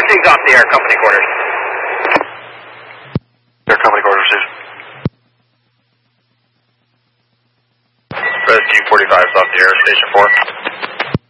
Everything's off the air, company quarters. Air company quarters received. Red Q45 is off the air, station 4.